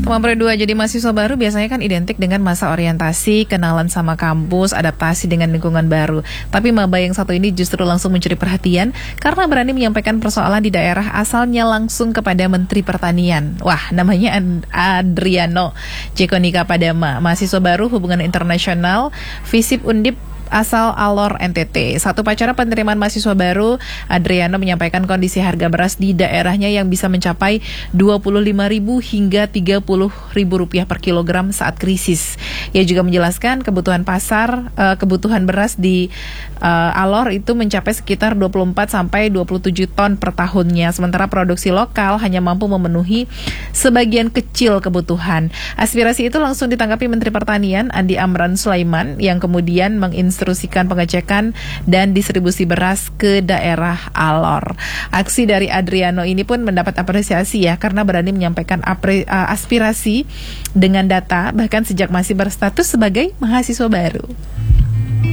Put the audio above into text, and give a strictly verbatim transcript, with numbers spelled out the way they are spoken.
Nomor dua, jadi mahasiswa baru biasanya kan identik dengan masa orientasi, kenalan sama kampus, adaptasi dengan lingkungan baru. Tapi maba yang satu ini justru langsung mencuri perhatian karena berani menyampaikan persoalan di daerah asalnya langsung kepada Menteri Pertanian. Wah, namanya Adriano Jekonika Padama, mahasiswa baru hubungan internasional Visip Undip asal Alor N T T. Satu pacara penerimaan mahasiswa baru, Adriano menyampaikan kondisi harga beras di daerahnya yang bisa mencapai dua puluh lima ribu hingga tiga puluh ribu rupiah per kilogram saat krisis. Ia juga menjelaskan kebutuhan pasar, uh, kebutuhan beras di uh, Alor itu mencapai sekitar dua puluh empat sampai dua puluh tujuh ton per tahunnya, sementara produksi lokal hanya mampu memenuhi sebagian kecil kebutuhan. Aspirasi itu langsung ditanggapi Menteri Pertanian Andi Amran Sulaiman yang kemudian menginstruksikan instruksikan pengecekan dan distribusi beras ke daerah Alor. Aksi dari Adriano ini pun mendapat apresiasi ya, karena berani menyampaikan apre, uh, aspirasi dengan data bahkan sejak masih berstatus sebagai mahasiswa baru.